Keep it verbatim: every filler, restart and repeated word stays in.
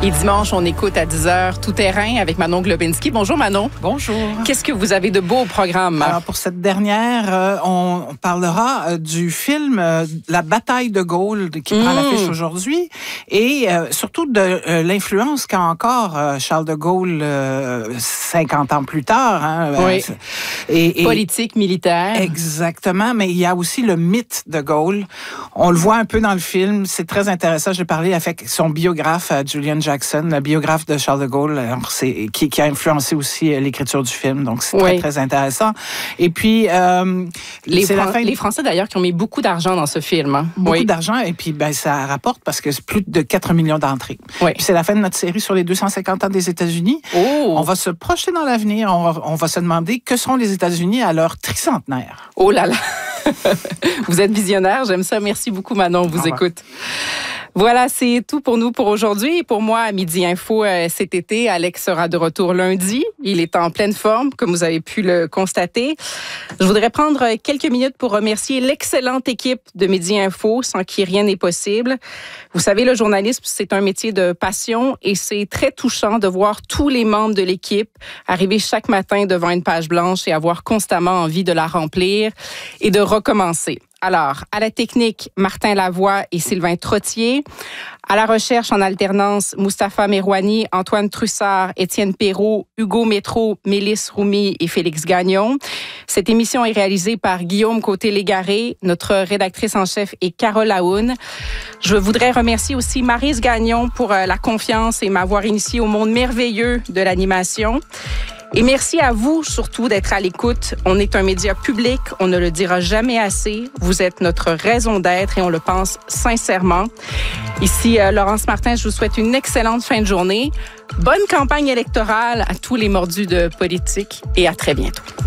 Et dimanche, on écoute à dix heures Tout terrain avec Manon Globinski. Bonjour Manon. Bonjour. Qu'est-ce que vous avez de beau au programme? Alors pour cette dernière, euh, on, on parlera euh, du film euh, La bataille de Gaulle qui mmh. prend l'affiche aujourd'hui et euh, surtout de euh, l'influence qu'a encore euh, Charles de Gaulle euh, cinquante ans plus tard. Hein, oui. Et, et, politique, militaire. Exactement, mais il y a aussi le mythe de Gaulle. On le voit un peu dans le film. C'est très intéressant. J'ai parlé avec son biographe, Julian Jackson, le biographe de Charles de Gaulle, alors c'est, qui, qui a influencé aussi l'écriture du film. Donc, c'est oui. très, très intéressant. Et puis, euh, les, c'est Fran- la fin... les Français, d'ailleurs, qui ont mis beaucoup d'argent dans ce film. Hein? Beaucoup oui. d'argent. Et puis, ben, ça rapporte parce que c'est plus de quatre millions d'entrées. Oui. Puis, c'est la fin de notre série sur les deux cent cinquante ans des États-Unis. Oh. On va se projeter dans l'avenir. On va, on va se demander que seront les États-Unis à leur tricentenaire. Oh là là! Vous êtes visionnaire. J'aime ça. Merci beaucoup, Manon. On vous écoute. Voilà, c'est tout pour nous pour aujourd'hui. Et pour moi, à Midi Info euh, cet été, Alex sera de retour lundi. Il est en pleine forme, comme vous avez pu le constater. Je voudrais prendre quelques minutes pour remercier l'excellente équipe de Midi Info, sans qui rien n'est possible. Vous savez, le journalisme, c'est un métier de passion et c'est très touchant de voir tous les membres de l'équipe arriver chaque matin devant une page blanche et avoir constamment envie de la remplir et de recommencer. Alors, à la technique, Martin Lavoie et Sylvain Trottier. À la recherche en alternance, Mustapha Merouani, Antoine Trussard, Étienne Perrault, Hugo Métro, Mélisse Roumi et Félix Gagnon. Cette émission est réalisée par Guillaume Côté-Légaré. Notre rédactrice en chef est Carole Aoun. Je voudrais remercier aussi Maryse Gagnon pour la confiance et m'avoir initiée au monde merveilleux de l'animation. Et merci à vous, surtout, d'être à l'écoute. On est un média public, on ne le dira jamais assez. Vous êtes notre raison d'être et on le pense sincèrement. Ici, euh, Laurence Martin, je vous souhaite une excellente fin de journée. Bonne campagne électorale à tous les mordus de politique et à très bientôt.